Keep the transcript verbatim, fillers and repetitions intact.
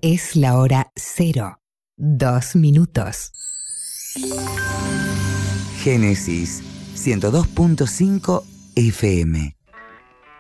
Es la hora cero, dos minutos. Génesis ciento dos punto cinco F M.